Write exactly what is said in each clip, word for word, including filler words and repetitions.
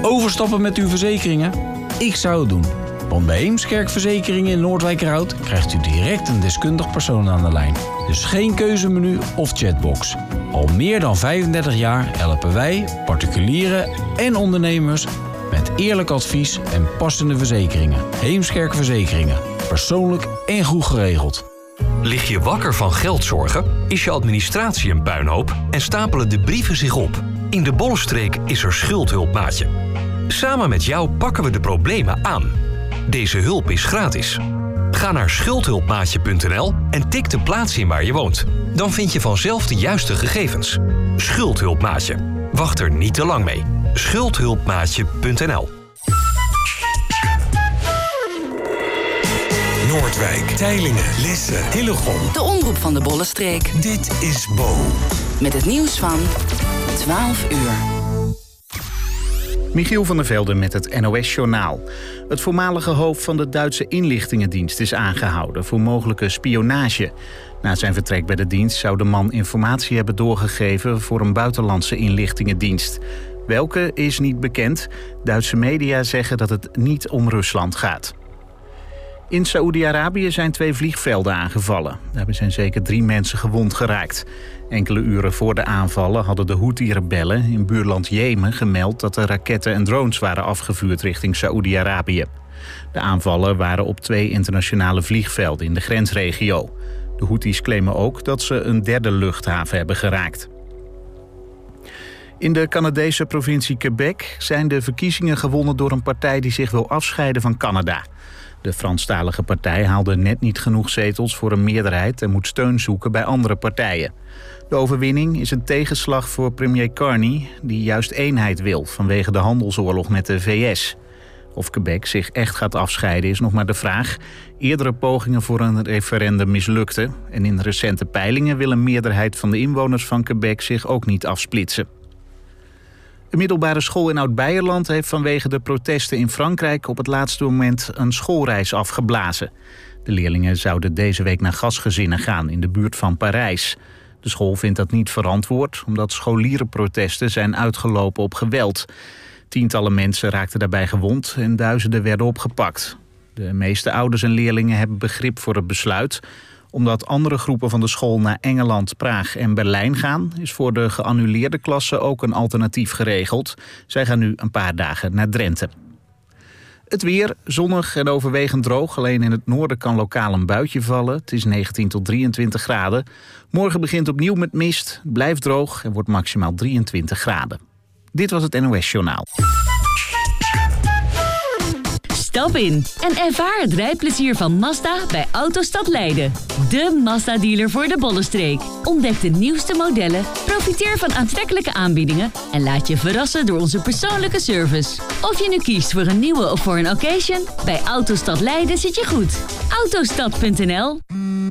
Overstappen met uw verzekeringen? Ik zou het doen. Want bij Heemskerk Verzekeringen in Noordwijkerhout krijgt u direct een deskundig persoon aan de lijn. Dus geen keuzemenu of chatbox. Al meer dan vijfendertig jaar helpen wij, particulieren en ondernemers met eerlijk advies en passende verzekeringen. Heemskerk Verzekeringen. Persoonlijk en goed geregeld. Lig je wakker van geldzorgen? Is je administratie een puinhoop? En stapelen de brieven zich op? In de Bollenstreek is er Schuldhulp, maatje. Samen met jou pakken we de problemen aan. Deze hulp is gratis. Ga naar schuldhulpmaatje punt n l en tik de plaats in waar je woont. Dan vind je vanzelf de juiste gegevens. Schuldhulpmaatje. Wacht er niet te lang mee. schuldhulpmaatje punt n l. Noordwijk, Teylingen, Lisse, Hillegom. De omroep van de Bollenstreek. Dit is Bo. Met het nieuws van twaalf uur. Michiel van der Velde met het N O S-journaal. Het voormalige hoofd van de Duitse inlichtingendienst is aangehouden voor mogelijke spionage. Na zijn vertrek bij de dienst zou de man informatie hebben doorgegeven voor een buitenlandse inlichtingendienst. Welke is niet bekend. Duitse media zeggen dat het niet om Rusland gaat. In Saoedi-Arabië zijn twee vliegvelden aangevallen. Daarbij zijn zeker drie mensen gewond geraakt. Enkele uren voor de aanvallen hadden de Houthi-rebellen in buurland Jemen gemeld dat er raketten en drones waren afgevuurd richting Saoedi-Arabië. De aanvallen waren op twee internationale vliegvelden in de grensregio. De Houthis claimen ook dat ze een derde luchthaven hebben geraakt. In de Canadese provincie Quebec zijn de verkiezingen gewonnen door een partij die zich wil afscheiden van Canada. De Franstalige partij haalde net niet genoeg zetels voor een meerderheid en moet steun zoeken bij andere partijen. De overwinning is een tegenslag voor premier Carney, die juist eenheid wil vanwege de handelsoorlog met de V S. Of Quebec zich echt gaat afscheiden is nog maar de vraag. Eerdere pogingen voor een referendum mislukten en in recente peilingen wil een meerderheid van de inwoners van Quebec zich ook niet afsplitsen. Een middelbare school in Oud-Beierland heeft vanwege de protesten in Frankrijk op het laatste moment een schoolreis afgeblazen. De leerlingen zouden deze week naar gastgezinnen gaan in de buurt van Parijs. De school vindt dat niet verantwoord, omdat scholierenprotesten zijn uitgelopen op geweld. Tientallen mensen raakten daarbij gewond en duizenden werden opgepakt. De meeste ouders en leerlingen hebben begrip voor het besluit. Omdat andere groepen van de school naar Engeland, Praag en Berlijn gaan, is voor de geannuleerde klassen ook een alternatief geregeld. Zij gaan nu een paar dagen naar Drenthe. Het weer, zonnig en overwegend droog. Alleen in het noorden kan lokaal een buitje vallen. Het is negentien tot drieëntwintig graden. Morgen begint opnieuw met mist, blijft droog en wordt maximaal drieëntwintig graden. Dit was het N O S-journaal. Stap in en ervaar het rijplezier van Mazda bij Autostad Leiden. De Mazda-dealer voor de Bollenstreek. Ontdek de nieuwste modellen, profiteer van aantrekkelijke aanbiedingen en laat je verrassen door onze persoonlijke service. Of je nu kiest voor een nieuwe of voor een occasion, bij Autostad Leiden zit je goed. autostad punt n l.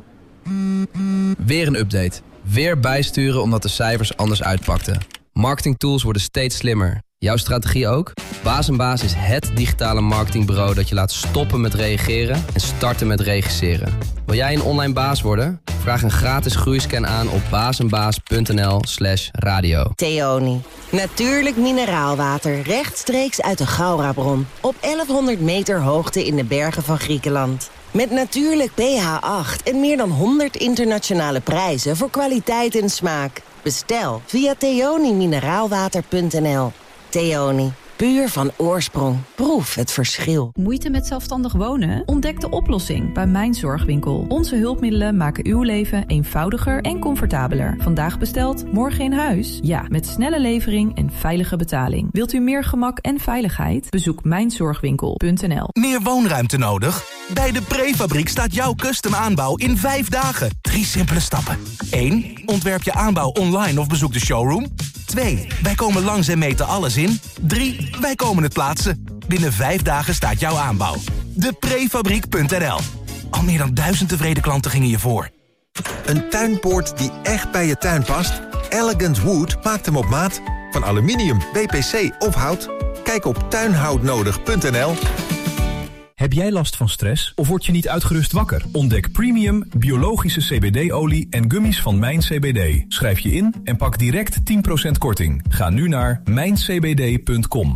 Weer een update. Weer bijsturen omdat de cijfers anders uitpakten. Marketingtools worden steeds slimmer. Jouw strategie ook? Baas en Baas is het digitale marketingbureau dat je laat stoppen met reageren en starten met regisseren. Wil jij een online baas worden? Vraag een gratis groeiscan aan op baas en baas punt n l slash radio. Theoni. Natuurlijk mineraalwater rechtstreeks uit de Gaurabron. Op elfhonderd meter hoogte in de bergen van Griekenland. Met natuurlijk P H acht en meer dan honderd internationale prijzen voor kwaliteit en smaak. Bestel via theoni mineraalwater punt n l. Theoni. Puur van oorsprong. Proef het verschil. Moeite met zelfstandig wonen? Ontdek de oplossing bij Mijn Zorgwinkel. Onze hulpmiddelen maken uw leven eenvoudiger en comfortabeler. Vandaag besteld, morgen in huis? Ja, met snelle levering en veilige betaling. Wilt u meer gemak en veiligheid? Bezoek mijn zorgwinkel punt n l. Meer woonruimte nodig? Bij de Prefabriek staat jouw custom aanbouw in vijf dagen. Drie simpele stappen. één. Ontwerp je aanbouw online of bezoek de showroom. twee. Wij komen langs en meten alles in. drie. Wij komen het plaatsen. Binnen vijf dagen staat jouw aanbouw. de prefabriek punt n l. Al meer dan duizend tevreden klanten gingen je voor. Een tuinpoort die echt bij je tuin past? Elegant Wood maakt hem op maat. Van aluminium, B P C of hout. Kijk op tuinhoutnodig punt n l. Heb jij last van stress of word je niet uitgerust wakker? Ontdek premium, biologische C B D-olie en gummies van Mijn C B D. Schrijf je in en pak direct tien procent korting. Ga nu naar mijn c b d punt com.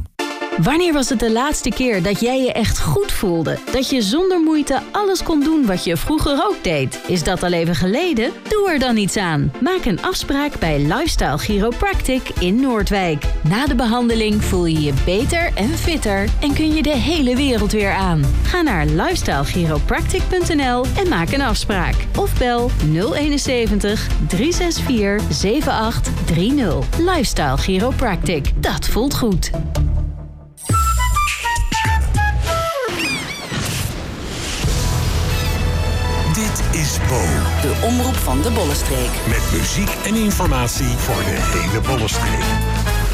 Wanneer was het de laatste keer dat jij je echt goed voelde? Dat je zonder moeite alles kon doen wat je vroeger ook deed? Is dat al even geleden? Doe er dan iets aan. Maak een afspraak bij Lifestyle Chiropractic in Noordwijk. Na de behandeling voel je je beter en fitter en kun je de hele wereld weer aan. Ga naar lifestyle chiropractic punt n l en maak een afspraak. Of bel nul eenenzeventig, drie zes vier, zeven acht drie nul. Lifestyle Chiropractic. Dat voelt goed. Dit is Bo. De omroep van de Bollenstreek. Met muziek en informatie voor de hele Bollenstreek.